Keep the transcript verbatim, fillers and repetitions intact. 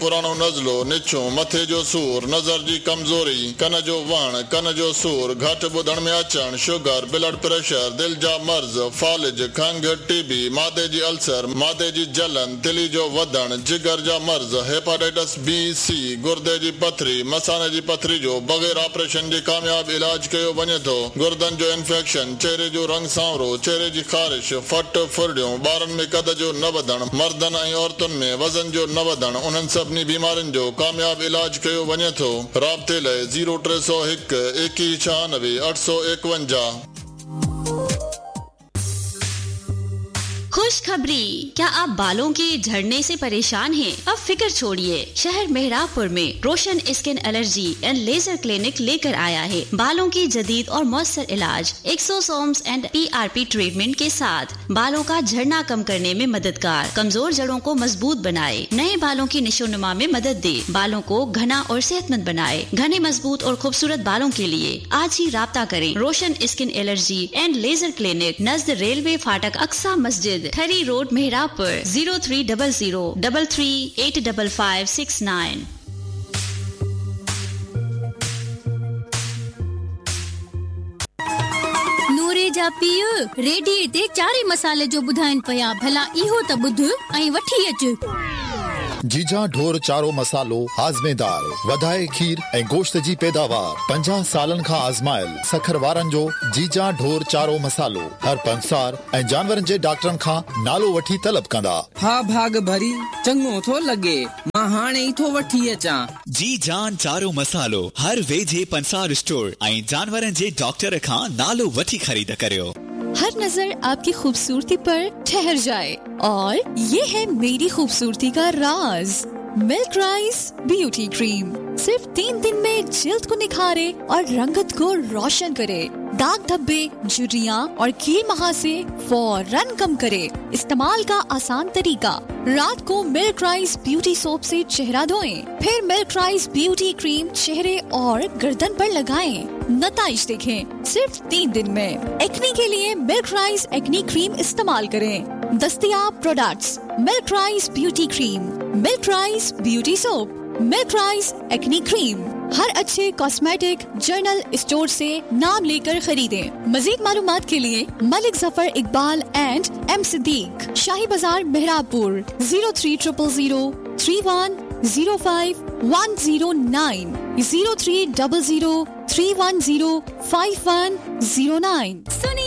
पुरानो नज़लो निछो मथे जो सूर नज़र जी कमज़ोरी कन जो वण कन जो सूर घट ॿुधण में अचण शुगर ब्लड प्रेशर दिल जा मर्ज़ फालिज खंघ टीबी मादे जी अल्सर मादे जी जलन दिली जो वधण जिगर जा मर्ज़ हेपाटाइटिस बी सी गुर्दे जी पथरी मसाने जी पथरी जो बग़ैर ऑपरेशन जे कामयाब इलाज कयो वञे थो गुर्दन जो इन्फेक्शन चेहरे जो रंग सांवरो चेहरे जी ख़ारिश फट फुरड़ियूं ॿारनि में कद जो न वधण मर्दनि ऐं औरतुनि में वज़न जो न वधण उन्हनि सभिनी बीमारियुनि जो कामयाब इलाज कयो वञे थो राब्ते लाइ ज़ीरो टे सौ हिकु एकवीह छहानवे अठ सौ एकवंजाह। खुशखबरी, क्या आप बालों के झड़ने से परेशान हैं? अब फिक्र छोड़िए, शहर मेहराबपुर में रोशन skin allergy and laser clinic लेकर आया है बालों की जदीद और मौसर इलाज एक्सोसोम्स एंड पीआरपी ट्रीटमेंट के साथ बालों का झड़ना कम करने में मददगार, कमजोर जड़ों को मजबूत बनाए, नए बालों की निशोनुमा में मदद दे, बालों को घना और सेहतमंद बनाए। घने मजबूत और खूबसूरत बालों के लिए आज ही राब्ता करें रोशन skin allergy and laser clinic, Najd railway फाटक, अक्सा मस्जिद, थरी road, मेहराबपुर, zero three double zero double three eight double five six nine. नूरे जा पीउ रेडियो ते चारे मसाले जो ॿुधाइनि पिया, भला इहो त ॿुध ऐं वठी अच। जीजा ढोर चारो मसालो हाज़मेदार वधाए खीर ऐं गोश्त जी पैदावार पंजाह सालन खां आज़मायल सखर वारनि जो जीजा ढोर चारो मसालो हर पंसार ऐं जानवरनि जे डॉक्टरनि खां नालो वठी तलब कंदा। हा भाग भरी चङो थो लगे, मां हाणे ई थो वठी अचां। जी जान चारो मसालो हर वेझे पंसार स्टोर ऐं जानवरनि जे डॉक्टर खां नालो वठी खरीद करियो। हर नजर आपकी खूबसूरती पर ठहर जाए और ये है मेरी खूबसूरती का राज, मिल्क राइस ब्यूटी क्रीम। सिर्फ तीन दिन में जिल्द को निखारे और रंगत को रोशन करे, दाग धब्बे, झुर्रियां और कील महासे फौरन कम करे। इस्तेमाल का आसान तरीका, रात को मिल्क राइस ब्यूटी सोप से चेहरा धोएं, फिर मिल्क राइस ब्यूटी क्रीम चेहरे और गर्दन पर लगाएं। नताइज देखें सिर्फ तीन दिन में। एक्ने के लिए मिल्क राइस एक्ने क्रीम इस्तेमाल करें। दस्तयाब products, milk rice beauty cream, milk rice beauty soap, milk rice acne cream. हर अच्छे कॉस्मेटिक जर्नल स्टोर से नाम लेकर खरीदें। मजीद मालूमात के लिए मलिक जफर इकबाल एंड एम सिद्दीक, शाही बाजार, मेहराबपुर, zero three triple zero three one zero five one zero nine, zero three double zero three one zero five one zero nine.